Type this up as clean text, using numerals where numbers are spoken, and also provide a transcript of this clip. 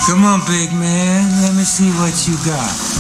Come on, big man. Let me see what you got.